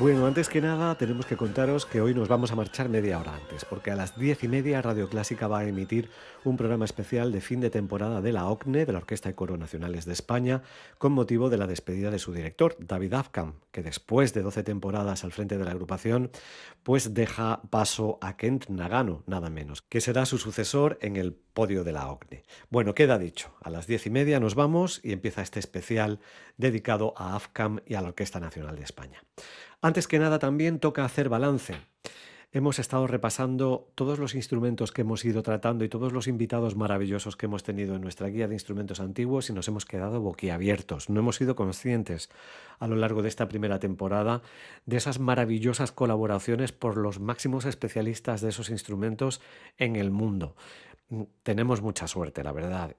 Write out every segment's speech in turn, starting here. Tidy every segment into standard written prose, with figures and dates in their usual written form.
Bueno, antes que nada tenemos que contaros que hoy nos vamos a marchar media hora antes, porque a las 10:30 Radio Clásica va a emitir un programa especial de fin de temporada de la OCNE, de la Orquesta de Coros Nacionales de España, con motivo de la despedida de su director, David Afkam, que después de 12 temporadas al frente de la agrupación, pues deja paso a Kent Nagano, nada menos, que será su sucesor en el podio de la OCNE. Bueno, queda dicho, a las 10:30 nos vamos y empieza este especial dedicado a Afkam y a la Orquesta Nacional de España. Antes que nada también toca hacer balance. Hemos estado repasando todos los instrumentos que hemos ido tratando y todos los invitados maravillosos que hemos tenido en nuestra guía de instrumentos antiguos y nos hemos quedado boquiabiertos. No hemos sido conscientes a lo largo de esta primera temporada de esas maravillosas colaboraciones por los máximos especialistas de esos instrumentos en el mundo. Tenemos mucha suerte, la verdad,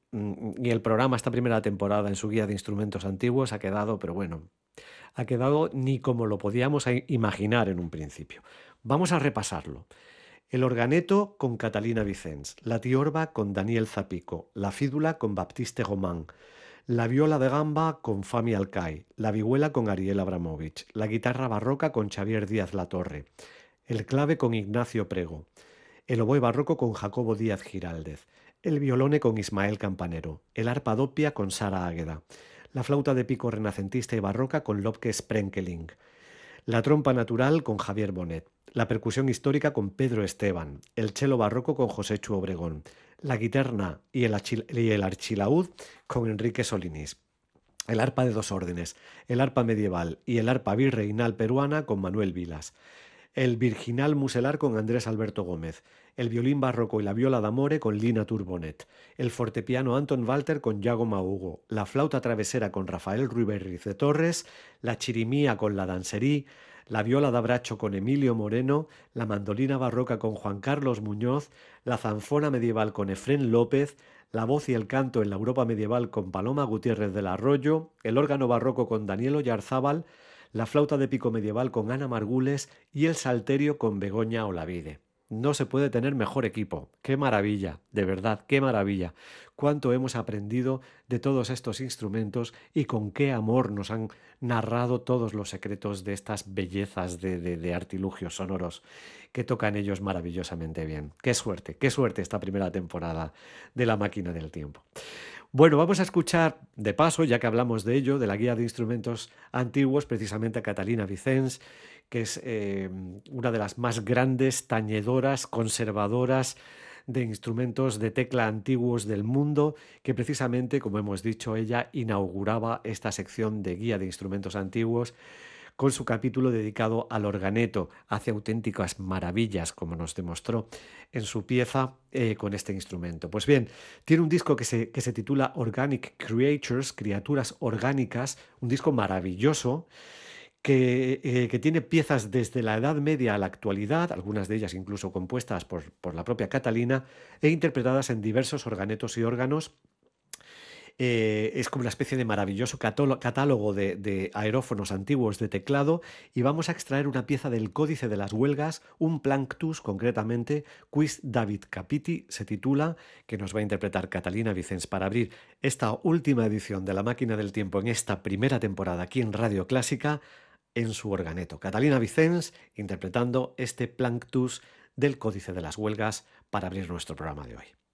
y el programa esta primera temporada en su guía de instrumentos antiguos ha quedado, pero bueno, ha quedado ni como lo podíamos imaginar en un principio. Vamos a repasarlo. El organeto con Catalina Vicens, la tiorba con Daniel Zapico, la fídula con Baptiste Román, la viola de gamba con Fami Alcai, la vihuela con Ariel Abramovich, la guitarra barroca con Xavier Díaz Latorre, el clave con Ignacio Prego, el oboe barroco con Jacobo Díaz Giraldez, el violone con Ismael Campanero, el arpa doppia con Sara Águeda, la flauta de pico renacentista y barroca con Lobke Sprenkeling, la trompa natural con Javier Bonet, la percusión histórica con Pedro Esteban, el cello barroco con José Chu Obregón, la guitarra y el archilaúd con Enrique Solinís, el arpa de dos órdenes, el arpa medieval y el arpa virreinal peruana con Manuel Vilas, el virginal muselar con Andrés Alberto Gómez, el violín barroco y la viola d'amore con Lina Turbonet, el fortepiano Anton Walter con Yago Maugo, la flauta travesera con Rafael Ruiberriz de Torres, la chirimía con la danserí, la viola da bracho con Emilio Moreno, la mandolina barroca con Juan Carlos Muñoz, la zanfona medieval con Efrén López, la voz y el canto en la Europa medieval con Paloma Gutiérrez del Arroyo, el órgano barroco con Daniel Oyarzábal, la flauta de pico medieval con Ana Margules y el salterio con Begoña Olavide. No se puede tener mejor equipo. ¡Qué maravilla! De verdad, qué maravilla. Cuánto hemos aprendido de todos estos instrumentos y con qué amor nos han narrado todos los secretos de estas bellezas de artilugios sonoros que tocan ellos maravillosamente bien. Qué suerte esta primera temporada de La Máquina del Tiempo. Bueno, vamos a escuchar de paso, ya que hablamos de ello, de la guía de instrumentos antiguos, precisamente a Catalina Vicens, que es una de las más grandes tañedoras, conservadoras de instrumentos de tecla antiguos del mundo, que precisamente, como hemos dicho, ella inauguraba esta sección de guía de instrumentos antiguos con su capítulo dedicado al organeto. Hace auténticas maravillas, como nos demostró en su pieza con este instrumento. Pues bien, tiene un disco que se titula Organic Creatures, Criaturas Orgánicas, un disco maravilloso que tiene piezas desde la Edad Media a la actualidad, algunas de ellas incluso compuestas por la propia Catalina e interpretadas en diversos organetos y órganos. Es como una especie de maravilloso catálogo de aerófonos antiguos de teclado y vamos a extraer una pieza del Códice de las Huelgas, un Planctus concretamente, Quis David Capiti se titula, que nos va a interpretar Catalina Vicens para abrir esta última edición de La Máquina del Tiempo en esta primera temporada aquí en Radio Clásica en su organeto. Catalina Vicens interpretando este Planctus del Códice de las Huelgas para abrir nuestro programa de hoy.